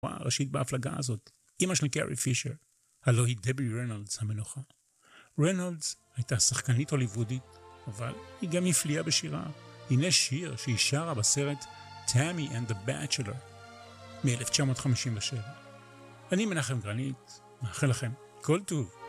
הראשית בהפלגה הזאת, אמא של קרי פישר, הלוא היא דבי רנולדס המנוחה. רנולדס הייתה שחקנית הוליוודית, אבל היא גם הפליאה בשירה. הנה שיר שהיא שרה בסרט Tammy and the Bachelor מ-1957. אני מנחם גרנית, מאחל לכם כל טוב.